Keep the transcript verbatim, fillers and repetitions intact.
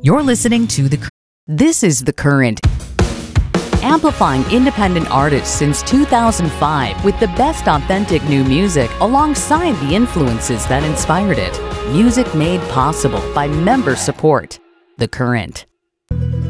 You're listening to The This is The Current, amplifying independent artists since two thousand five with the best authentic new music alongside the influences that inspired it. Music made possible by member support. The Current.